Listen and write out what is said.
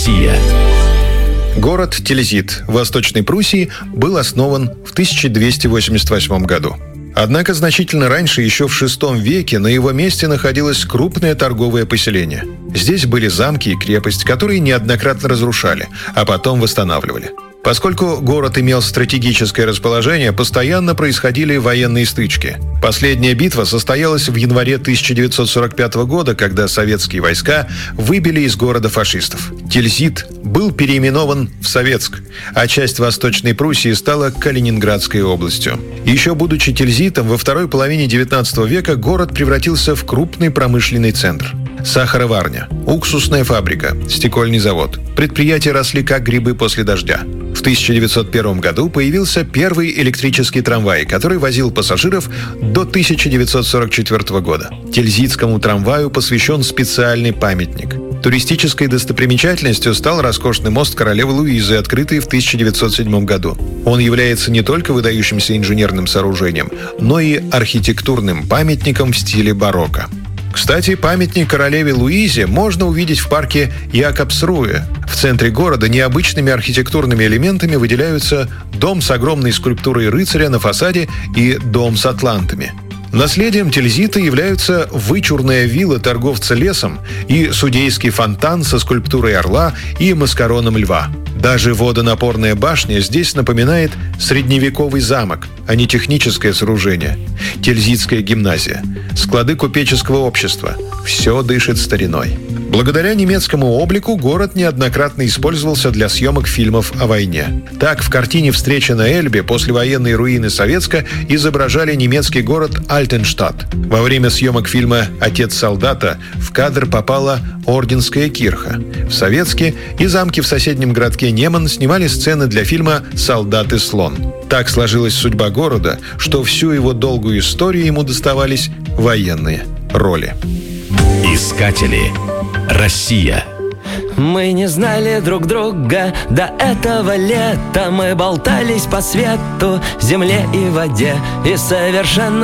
Россия. Город Тильзит в Восточной Пруссии был основан в 1288 году. Однако значительно раньше, еще в VI веке, на его месте находилось крупное торговое поселение. Здесь были замки и крепость, которые неоднократно разрушали, а потом восстанавливали. Поскольку город имел стратегическое расположение, постоянно происходили военные стычки. Последняя битва состоялась в январе 1945 года, когда советские войска выбили из города фашистов. Тильзит был переименован в Советск, а часть Восточной Пруссии стала Калининградской областью. Еще будучи Тильзитом, во второй половине XIX века город превратился в крупный промышленный центр. Сахароварня, уксусная фабрика, стекольный завод. Предприятия росли как грибы после дождя. В 1901 году появился первый электрический трамвай, который возил пассажиров до 1944 года. Тильзитскому трамваю посвящен специальный памятник. Туристической достопримечательностью стал роскошный мост королевы Луизы, открытый в 1907 году. Он является не только выдающимся инженерным сооружением, но и архитектурным памятником в стиле барокко. Кстати, памятник королеве Луизе можно увидеть в парке Якобсруэ. В центре города необычными архитектурными элементами выделяются дом с огромной скульптурой рыцаря на фасаде и дом с атлантами. Наследием Тильзита являются вычурная вилла торговца лесом и судейский фонтан со скульптурой орла и маскароном льва. Даже водонапорная башня здесь напоминает средневековый замок, а не техническое сооружение. Тильзитская гимназия, склады купеческого общества – все дышит стариной. Благодаря немецкому облику город неоднократно использовался для съемок фильмов о войне. Так, в картине «Встреча на Эльбе» послевоенные руины Советска изображали немецкий город Альтенштадт. Во время съемок фильма «Отец солдата» в кадр попала Орденская кирха. В Советске и замки в соседнем городке Неман снимали сцены для фильма «Солдат и слон». Так сложилась судьба города, что всю его долгую историю ему доставались военные роли. Искатели. Россия. Мы не знали друг друга до этого лета. Мы болтались по свету, земле и воде, и совершенно